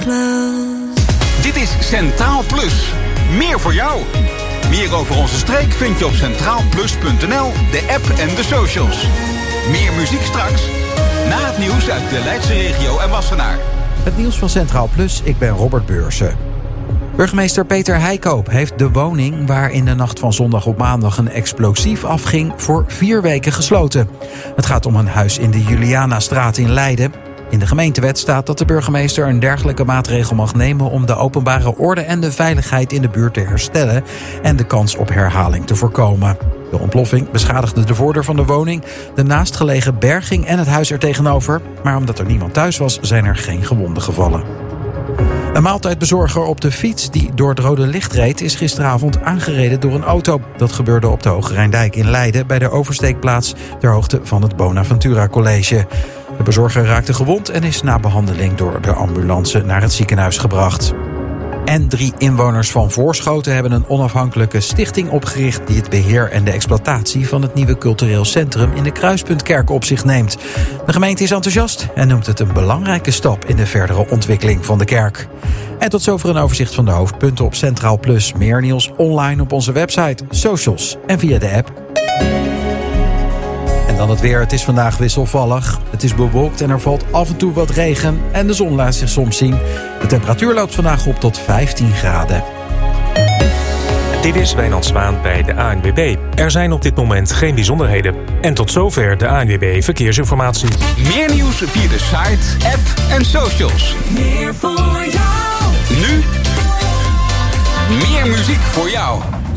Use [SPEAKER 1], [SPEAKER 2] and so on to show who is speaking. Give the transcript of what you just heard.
[SPEAKER 1] Dit is Centraal Plus. Meer voor jou. Meer over onze streek vind je op centraalplus.nl, de app en de socials. Meer muziek straks. Na het nieuws uit de Leidse regio en Wassenaar.
[SPEAKER 2] Het nieuws van Centraal Plus, ik ben Robert Beursen. Burgemeester Peter Heikoop heeft de woning waar in de nacht van zondag op maandag een explosief afging voor 4 weken gesloten. Het gaat om een huis in de Julianastraat in Leiden. In de gemeentewet staat dat de burgemeester een dergelijke maatregel mag nemen om de openbare orde en de veiligheid in de buurt te herstellen en de kans op herhaling te voorkomen. De ontploffing beschadigde de voordeur van de woning, de naastgelegen berging en het huis er tegenover. Maar omdat er niemand thuis was, zijn er geen gewonden gevallen. Een maaltijdbezorger op de fiets die door het rode licht reed is gisteravond aangereden door een auto. Dat gebeurde op de Hoge Rijndijk in Leiden bij de oversteekplaats ter hoogte van het Bonaventura College. De bezorger raakte gewond en is na behandeling door de ambulance naar het ziekenhuis gebracht. En 3 inwoners van Voorschoten hebben een onafhankelijke stichting opgericht die het beheer en de exploitatie van het nieuwe cultureel centrum in de Kruispuntkerk op zich neemt. De gemeente is enthousiast en noemt het een belangrijke stap in de verdere ontwikkeling van de kerk. En tot zover een overzicht van de hoofdpunten op Centraal Plus. Meer nieuws online op onze website, socials en via de app. En dan het weer. Het is vandaag wisselvallig. Het is bewolkt en er valt af en toe wat regen. En de zon laat zich soms zien. De temperatuur loopt vandaag op tot 15 graden.
[SPEAKER 3] Dit is Wijnand Zwaan bij de ANWB. Er zijn op dit moment geen bijzonderheden. En tot zover de ANWB Verkeersinformatie.
[SPEAKER 1] Meer nieuws via de site, app en socials.
[SPEAKER 4] Meer voor jou.
[SPEAKER 1] Nu meer muziek voor jou.